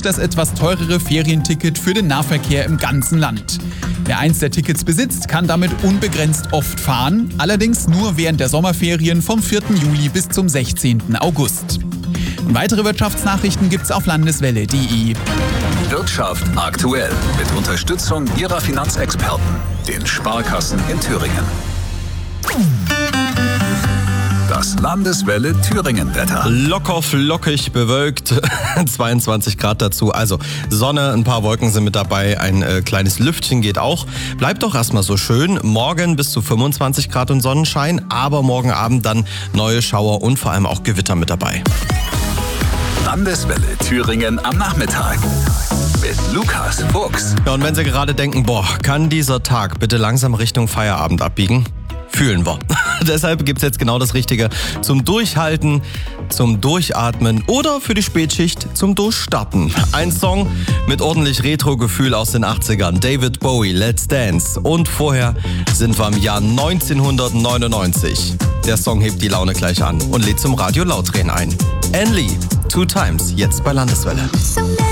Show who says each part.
Speaker 1: und das etwas teurere Ferienticket für den Nahverkehr im ganzen Land. Wer eins der Tickets besitzt, kann damit unbegrenzt oft fahren, allerdings nur während der Sommerferien vom 4. Juli bis zum 16. August. Und weitere Wirtschaftsnachrichten gibt's auf landeswelle.de.
Speaker 2: Wirtschaft aktuell mit Unterstützung Ihrer Finanzexperten, den Sparkassen in Thüringen. Das Landeswelle Thüringen-Wetter.
Speaker 3: Locker flockig bewölkt, 22 Grad dazu. Also Sonne, ein paar Wolken sind mit dabei, ein kleines Lüftchen geht auch. Bleibt doch erstmal so schön. Morgen bis zu 25 Grad und Sonnenschein, aber morgen Abend dann neue Schauer und vor allem auch Gewitter mit dabei.
Speaker 2: Landeswelle Thüringen am Nachmittag mit Lukas Fuchs.
Speaker 3: Ja, und wenn Sie gerade denken, kann dieser Tag bitte langsam Richtung Feierabend abbiegen? Fühlen wir. Deshalb gibt's jetzt genau das Richtige zum Durchhalten, zum Durchatmen oder für die Spätschicht zum Durchstarten. Ein Song mit ordentlich Retro-Gefühl aus den 80ern. David Bowie, Let's Dance. Und vorher sind wir im Jahr 1999. Der Song hebt die Laune gleich an und lädt zum Radio Lautdrehen ein. Anne Lee, Two Times, jetzt bei Landeswelle.